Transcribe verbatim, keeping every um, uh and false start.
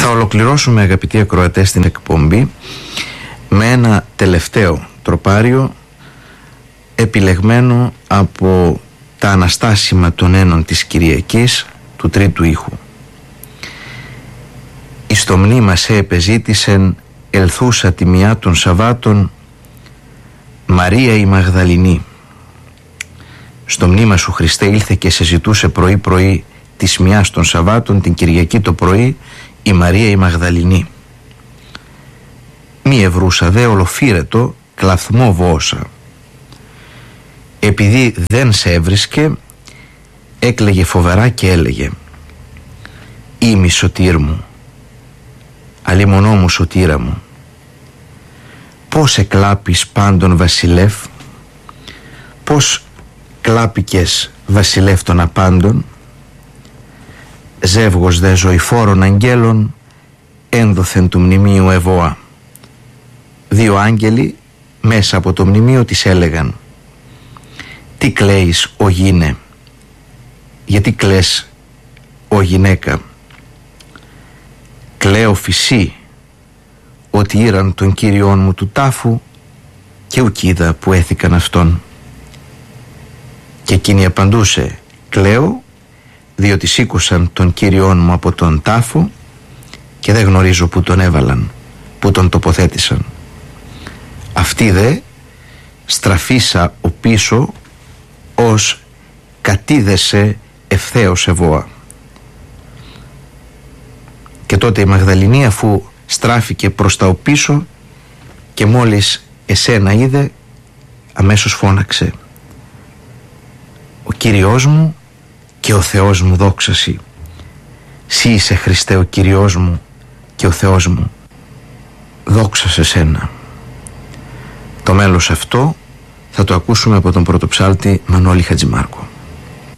ολοκληρώσουμε, αγαπητοί ακροατές, την εκπομπή με ένα τελευταίο τροπάριο επιλεγμένο από τα αναστάσιμα των ένων της Κυριακής του τρίτου ήχου. «Εις το μνήμα σε επεζήτησεν ελθούσα τιμιά των Σαββάτων Μαρία η Μαγδαληνή». Στο μνήμα σου, Χριστέ, ήλθε και σε ζητούσε πρωί πρωί της μιας των Σαββάτων, την Κυριακή το πρωί, η Μαρία η Μαγδαληνή. Μη ευρούσα δε ολοφύρετο κλαθμό βόσα. Επειδή δεν σε έβρισκε, έκλαιγε φοβερά και έλεγε: «Είμαι σωτήρ μου, αλλήμονό μου σωτήρα μου, πώς εκλάπεις πάντων βασιλεύ, πώς κλάπηκες βασιλεύ των απάντων, ζεύγος δε ζωηφόρων αγγέλων ένδοθεν του μνημείου ευώα». Δύο άγγελοι μέσα από το μνημείο της έλεγαν: «Τι κλαίεις, ο γίνε, γιατί κλαις, ο γυναίκα?» «Κλαίω φυσί, ότι ήραν τον Κύριον μου του τάφου και ουκίδα που έθηκαν αυτόν». Και εκείνη απαντούσε: «Κλαίω διότι σήκωσαν τον Κύριον μου από τον τάφο και δεν γνωρίζω που τον έβαλαν, που τον τοποθέτησαν». Αυτή δε στραφίσα ο πίσω ως κατίδεσε ευθέως ευώα. Και τότε η Μαγδαληνή, αφού στράφηκε προς τα οπίσω και μόλις εσένα είδε, αμέσως φώναξε: «Ο Κύριος μου και ο Θεός μου δόξασι. Συ είσαι, Χριστέ, ο Κύριος μου και ο Θεός μου, δόξα σε σένα». Το μέλος αυτό θα το ακούσουμε από τον πρωτοψάλτη Μανώλη Χατζημάρκο.